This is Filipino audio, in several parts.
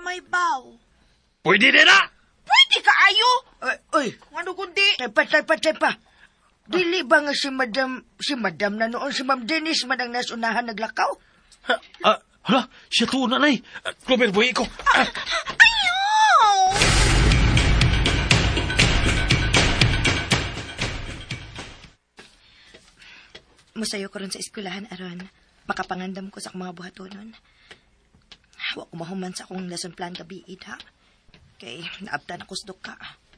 may baw. Pwede din na! Pwede ka, ayo! Uy, Ano kundi? tepa. Dili ba nga si madam na noon, si Ma'am Dennis, madang nasunahan naglakaw? Hala, siya to, nanay. Clover, buhay ko. Ayaw! Musayo ko ron sa eskwelahan aron. Makapangandam ko sa akong mga buhatonon. Wa ko mahuman sa akong lesson plan gabiid, ha? Kay naabtan ako sa duka.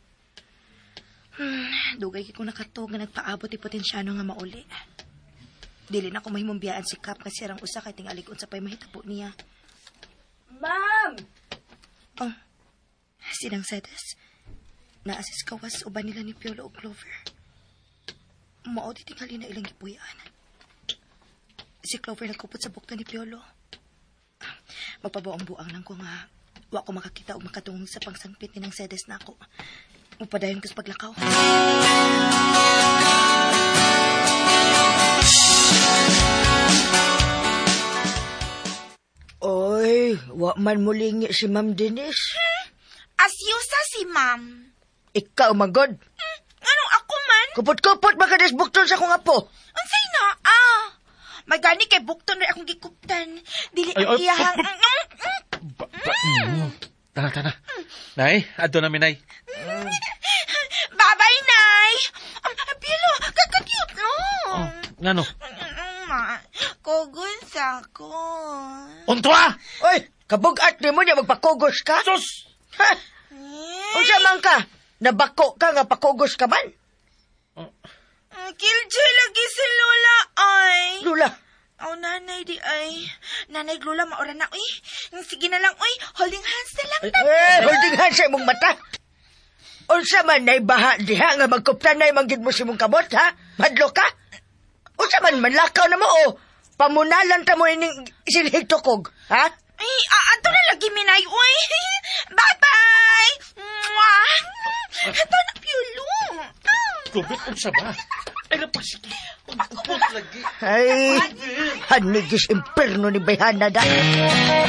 Dugay ko nakatog nga nagpaabot ti potensyano nga mauli. Dili na ako mahimong biyaan si Kap kasi sirang usa kay tingalig unsa pay mahitabo niya. Ma'am! Oh, sinang Sedes. Naasis kawas uban nila ni Piolo o Clover. Mao di tingali na ilang gipuyaan. Si Clover nagkupot sa bukta ni Piolo. Magpabaong-buang lang ko nga wa ko makakita o makatungong sa pangsangpit ni ng Sedes na ako. Upadayon ko sa paglakaw. Oy, wa man mulingi si Ma'am Dennis. Asyusa si ma'am. Ikaw, magod. Anong ako man? Kupot-kupot makadisbukton sa kong apo. Ansay na, May gani kay bukton na akong gikuptan. Dili Ay, ang ay, iyahang... Tana. Nay, adto namin, nay. Bye-bye, Nay! Pilo, kakakyut, no? Ngano? Kugun sa ko. Untwa! Oy, kabugat ni mo niya magpakugos ka? Sus! Ha? Unsa man ka? Nabako ka nga pakugos ka man? Kiljoy lagi si Lola, ay. Lula, Nanay di ay. Nanay Lola, maura na, uy. Sige na lang, uy. Holding hands na lang. holding hands sa imong mata. Unsa man nay baha diha nga magkuptan na manggid mo si mong kabot, ha? Madlo ka? Unsa man manlakaw na mo, o? Pamunalan ta mo ining silhig tukog, ha? Ay, ato na lagi, Minay, uy. Bye-bye! Mwah! Ito na, Piolo. Clover, unsa ba? Ay, napasiki. Umpot lagi. Ay, hanigis imperno ni Bayhana da.